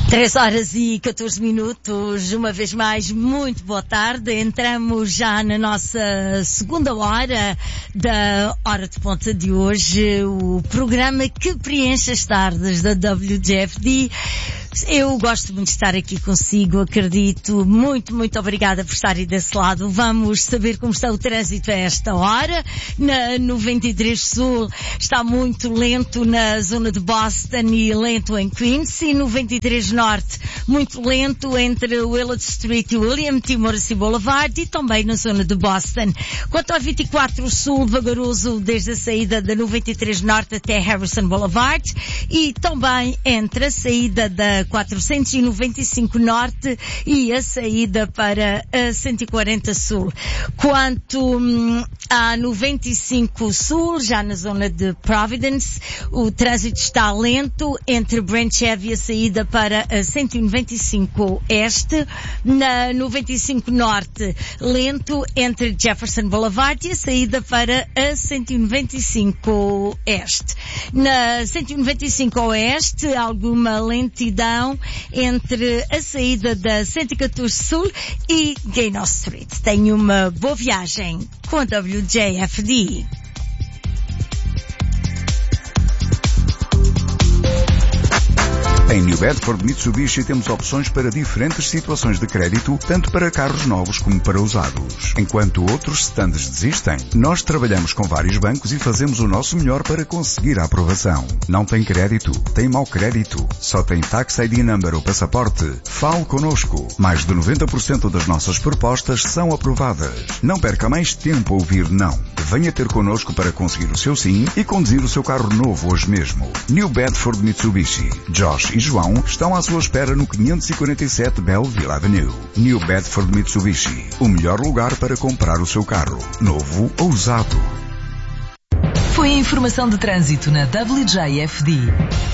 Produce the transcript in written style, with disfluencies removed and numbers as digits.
3h14, uma vez mais, muito boa tarde. Entramos já na nossa segunda hora da Hora de Ponta de hoje, o programa que preenche as tardes da WJFD. Eu gosto muito de estar aqui consigo, acredito. Muito obrigada por estar aí desse lado. Vamos saber como está o trânsito a esta hora. Na 93 Sul está muito lento na zona de Boston e lento em Queens. E 93 Norte, muito lento entre Willard Street e William T. Morrissey Boulevard e também na zona de Boston. Quanto a 24 Sul, vagaroso desde a saída da 93 Norte até Harrison Boulevard e também entre a saída da 495 Norte e a saída para a 140 Sul. Quanto a 95 Sul, já na zona de Providence, o trânsito está lento entre Branch Ave e a saída para a 195 Este. Na 95 Norte, lento entre Jefferson Boulevard e a saída para a 195 Este. Na 195 Oeste, alguma lentidão entre a saída da 114 Sul e Gaynor Street. Tenha uma boa viagem com a WJFD. Em New Bedford Mitsubishi temos opções para diferentes situações de crédito, tanto para carros novos como para usados. Enquanto outros stands desistem, nós trabalhamos com vários bancos e fazemos o nosso melhor para conseguir a aprovação. Não tem crédito? Tem mau crédito? Só tem Tax ID Number ou passaporte? Fale connosco. Mais de 90% das nossas propostas são aprovadas. Não perca mais tempo a ouvir não. Venha ter connosco para conseguir o seu sim e conduzir o seu carro novo hoje mesmo. New Bedford Mitsubishi. Josh e João estão à sua espera no 547 Belleville Avenue. New Bedford Mitsubishi, o melhor lugar para comprar o seu carro, novo ou usado. Foi a informação de trânsito na WJFD.